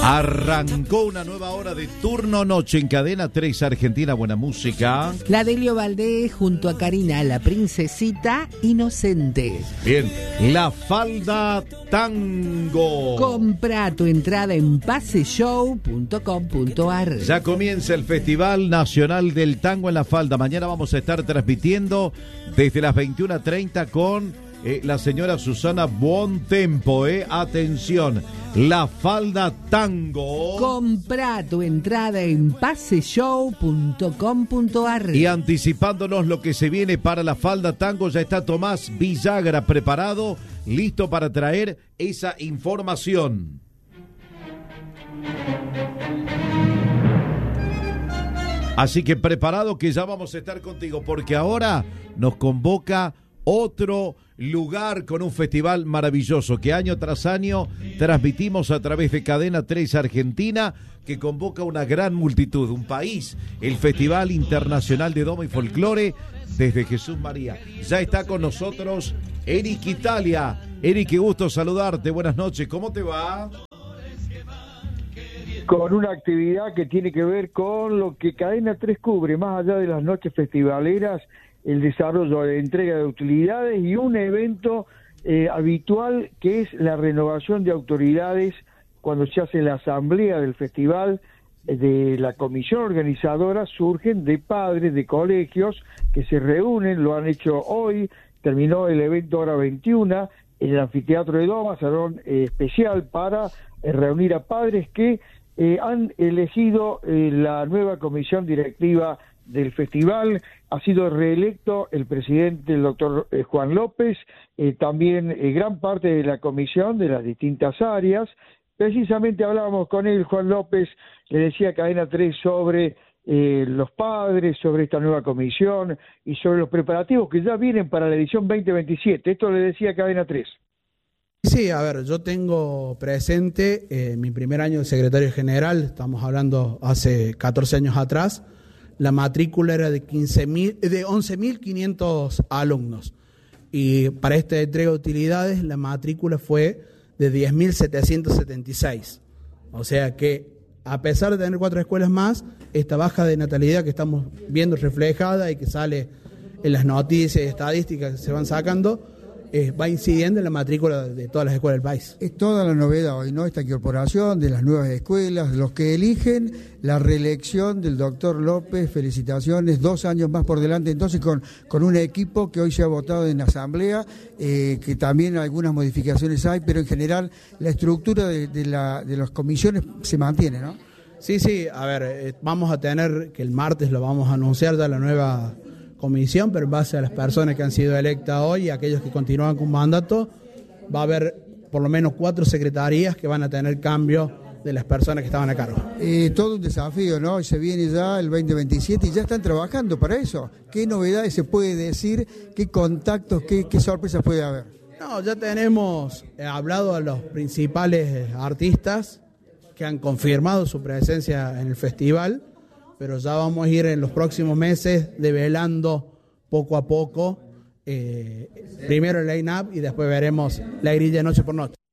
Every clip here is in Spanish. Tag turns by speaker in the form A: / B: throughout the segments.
A: Arrancó una nueva hora de Turno Noche en Cadena 3 Argentina. Buena música.
B: La Delio Valdés junto a Karina, la princesita inocente.
A: Bien, La Falda Tango.
B: Compra tu entrada en paseshow.com.ar.
A: Ya comienza el Festival Nacional del Tango en La Falda. Mañana vamos a estar transmitiendo desde las 21:30 con la señora Susana Buontempo. Atención, La Falda Tango.
B: Compra tu entrada en paseshow.com.ar.
A: Y anticipándonos lo que se viene para La Falda Tango, ya está Tomás Villagra preparado, listo para traer esa información. Así que preparado que ya vamos a estar contigo, porque ahora nos convoca otro lugar con un festival maravilloso que año tras año transmitimos a través de Cadena 3 Argentina, que convoca una gran multitud, un país, el Festival Internacional de Doma y Folclore desde Jesús María. Ya está con nosotros Eric Italia. Eric, qué gusto saludarte, buenas noches, ¿cómo te va?
C: Con una actividad que tiene que ver con lo que Cadena 3 cubre, más allá de las noches festivaleras, el desarrollo de entrega de utilidades y un evento habitual que es la renovación de autoridades cuando se hace la asamblea del festival. De la comisión organizadora surgen de padres de colegios que se reúnen, lo han hecho hoy, terminó el evento hora 21 en el anfiteatro de Doma, salón especial para reunir a padres que han elegido la nueva comisión directiva del festival. Ha sido reelecto el presidente, el doctor Juan López, también gran parte de la comisión de las distintas áreas. Precisamente hablábamos con él, Juan López, le decía a Cadena 3 sobre los padres, sobre esta nueva comisión y sobre los preparativos que ya vienen para la edición 2027. Esto le decía a Cadena 3.
D: Sí, a ver, yo tengo presente mi primer año de secretario general, estamos hablando hace 14 años atrás. La matrícula era de 11.500 alumnos y para esta entrega de utilidades la matrícula fue de 10.776. O sea que a pesar de tener 4 escuelas más, esta baja de natalidad que estamos viendo reflejada y que sale en las noticias y estadísticas que se van sacando, va incidiendo en la matrícula de todas las escuelas del país.
E: Es toda la novedad hoy, ¿no? Esta incorporación de las nuevas escuelas, los que eligen la reelección del doctor López, felicitaciones, 2 años más por delante, entonces con un equipo que hoy se ha votado en asamblea, que también algunas modificaciones hay, pero en general la estructura de las comisiones se mantiene, ¿no?
D: Sí, a ver, vamos a tener, que el martes lo vamos a anunciar ya la nueva comisión, pero en base a las personas que han sido electas hoy y aquellos que continúan con mandato, va a haber por lo menos 4 secretarías que van a tener cambio de las personas que estaban a cargo.
E: Todo un desafío, ¿no? Y se viene ya el 2027 y ya están trabajando para eso. ¿Qué novedades se puede decir? ¿Qué contactos, qué sorpresas puede haber?
D: No, ya tenemos hablado a los principales artistas que han confirmado su presencia en el festival, pero ya vamos a ir en los próximos meses develando poco a poco, primero el line-up y después veremos la grilla noche por noche.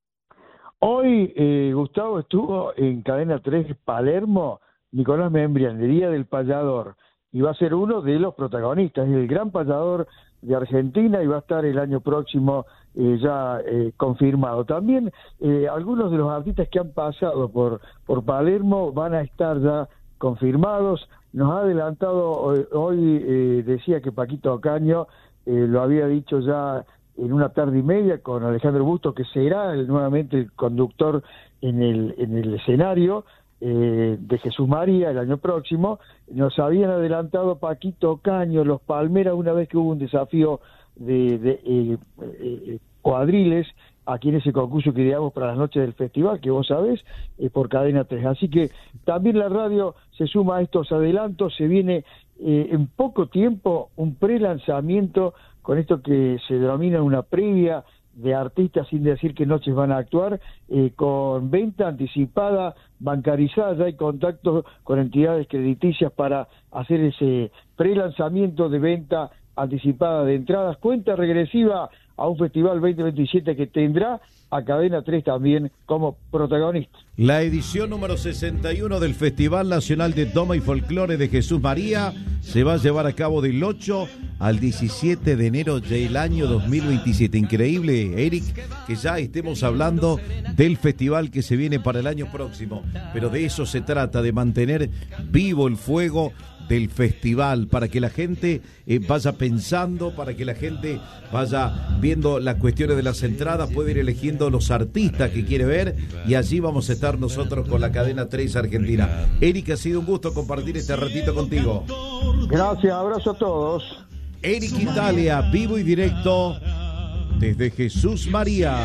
C: Hoy, Gustavo, estuvo en Cadena 3 Palermo, Nicolás Membrián, de Día del Payador, y va a ser uno de los protagonistas, es el gran payador de Argentina y va a estar el año próximo ya confirmado. También algunos de los artistas que han pasado por Palermo van a estar ya confirmados. Nos ha adelantado hoy decía que Paquito Ocaño lo había dicho ya en una tarde y media con Alejandro Busto, que será nuevamente el conductor en el escenario de Jesús María el año próximo. Nos habían adelantado Paquito Ocaño, los Palmeras, una vez que hubo un desafío de cuadriles aquí en ese concurso que digamos para las noches del festival, que vos sabés, por Cadena 3. Así que también la radio se suma a estos adelantos, se viene en poco tiempo un pre-lanzamiento con esto que se denomina una previa de artistas, sin decir qué noches van a actuar, con venta anticipada, bancarizada. Ya hay contactos con entidades crediticias para hacer ese pre-lanzamiento de venta anticipada de entradas. Cuenta regresiva a un festival 2027 que tendrá a Cadena 3 también como protagonista.
A: La edición número 61 del Festival Nacional de Doma y Folclore de Jesús María se va a llevar a cabo del 8 al 17 de enero del año 2027. Increíble, Eric, que ya estemos hablando del festival que se viene para el año próximo, pero de eso se trata, de mantener vivo el fuego del festival, para que la gente vaya pensando, para que la gente vaya viendo las cuestiones de las entradas, puede ir eligiendo los artistas que quiere ver, y allí vamos a estar nosotros con la Cadena 3 Argentina. Eric, ha sido un gusto compartir este ratito contigo.
C: Gracias, abrazo a todos.
A: Eric Italia, vivo y directo desde Jesús María.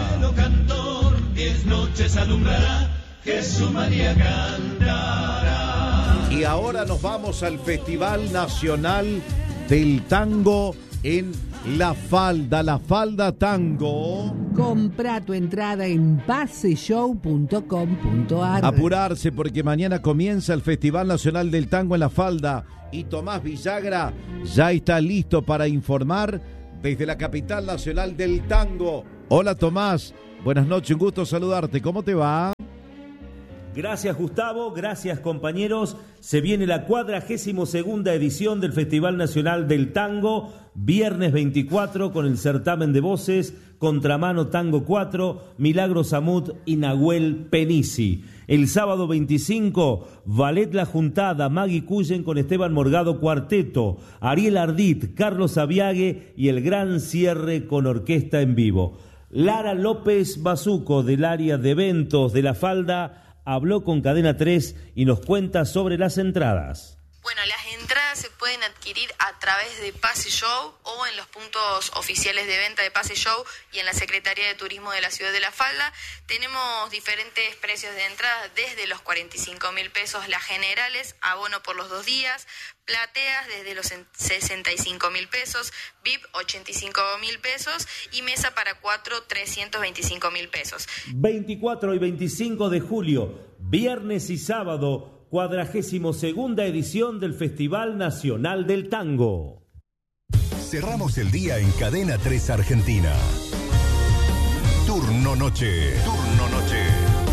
F: Jesús María cantará.
A: Y ahora nos vamos al Festival Nacional del Tango en La Falda Tango.
B: Compra tu entrada en paseshow.com.ar.
A: Apurarse porque mañana comienza el Festival Nacional del Tango en La Falda y Tomás Villagra ya está listo para informar desde la capital nacional del tango. Hola Tomás, buenas noches, un gusto saludarte, ¿cómo te va?
G: Gracias Gustavo, gracias compañeros. Se viene la 42ª edición del Festival Nacional del Tango, viernes 24 con el certamen de voces, Contramano Tango 4, Milagro Samut y Nahuel Penisi. El sábado 25, Ballet La Juntada, Maggie Cullen con Esteban Morgado Cuarteto, Ariel Ardit, Carlos Aviague y el gran cierre con orquesta en vivo. Lara López Bazuco del área de eventos de La Falda habló con Cadena 3 y nos cuenta sobre las entradas.
H: Bueno, las entradas se pueden adquirir a través de Pase Show o en los puntos oficiales de venta de Pase Show y en la Secretaría de Turismo de la Ciudad de La Falda. Tenemos diferentes precios de entrada, desde los 45.000 pesos las generales, abono por los 2 días, plateas desde los 65.000 pesos, VIP 85.000 pesos y mesa para 4 325.000 pesos.
G: 24 y 25 de julio, viernes y sábado, 42ª edición del Festival Nacional del Tango.
I: Cerramos el día en Cadena 3 Argentina. Turno Noche. Turno Noche.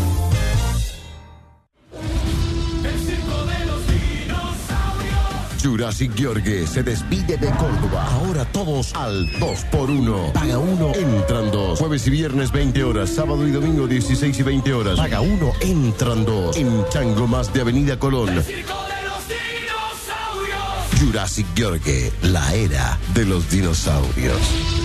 F: El circo de los dinosaurios.
I: Jurassic Gheorghe se despide de Córdoba. Ahora todos al 2x1. Paga 1, entran 2. Jueves y viernes 20 horas. Sábado y domingo 16 y 20 horas. Paga 1, entran 2. En Chango Más de Avenida Colón.
F: El circo de los dinosaurios.
I: Jurassic Gheorghe, la era de los dinosaurios.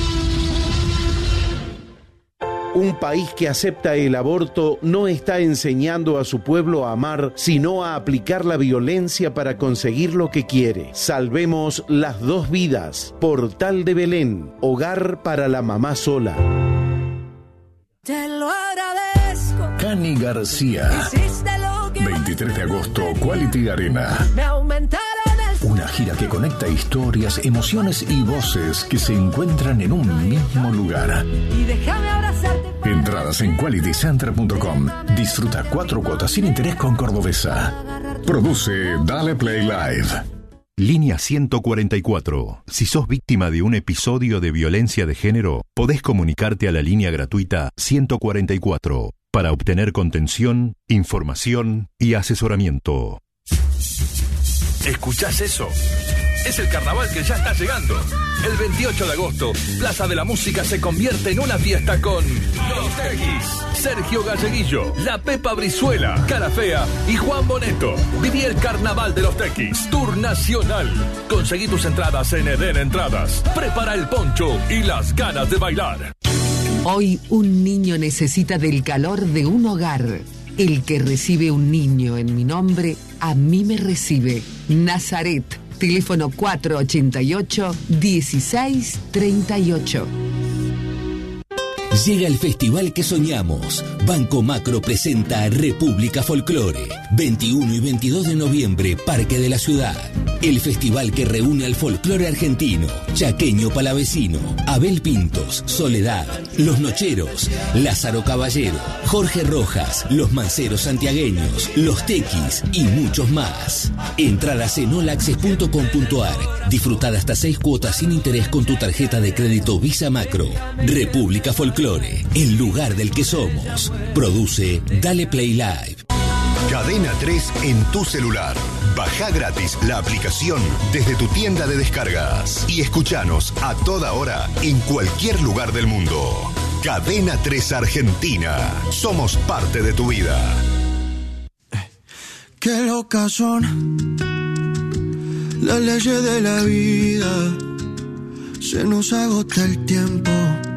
J: Un país que acepta el aborto no está enseñando a su pueblo a amar, sino a aplicar la violencia para conseguir lo que quiere. Salvemos las 2 vidas. Portal de Belén, hogar para la mamá sola.
K: Te lo agradezco.
L: Cani García. 23 de agosto, Quality Arena.
K: Me aumentaron el...
L: Una gira que conecta historias, emociones y voces que se encuentran en un mismo lugar.
K: Y déjame abrazarte.
L: Entradas en qualitycenter.com. Disfruta 4 cuotas sin interés con Cordobesa. Produce Dale Play Live.
M: Línea 144. Si sos víctima de un episodio de violencia de género, podés comunicarte a la línea gratuita 144 para obtener contención, información y asesoramiento.
N: ¿Escuchás eso? Es el carnaval que ya está llegando. El 28 de agosto, Plaza de la Música se convierte en una fiesta con Los Tequis, Sergio Galleguillo, La Pepa Brizuela, Cara Fea y Juan Boneto. Viví el carnaval de Los Tequis, Tour Nacional. Conseguí tus entradas en Eden Entradas. Prepara el poncho y las ganas de bailar.
B: Hoy un niño necesita del calor de un hogar. El que recibe un niño en mi nombre, a mí me recibe. Nazaret, teléfono 488-1638.
O: Llega el festival que soñamos. Banco Macro presenta República Folclore. 21 y 22 de noviembre, Parque de la Ciudad. el festival que reúne al folclore argentino, chaqueño palavecino, Abel Pintos, Soledad, Los Nocheros, Lázaro Caballero, Jorge Rojas, Los Manceros Santiagueños, Los Tequis y muchos más. Entradas en olaccess.com.ar. Disfrutar hasta 6 cuotas sin interés con tu tarjeta de crédito Visa Macro. República Folclore, el lugar del que somos. Produce Dale Play Live.
P: Cadena 3 en tu celular. Baja gratis la aplicación desde tu tienda de descargas y escuchanos a toda hora en cualquier lugar del mundo. Cadena 3 Argentina. Somos parte de tu vida.
Q: Qué locas son las leyes de la vida. Se nos agota el tiempo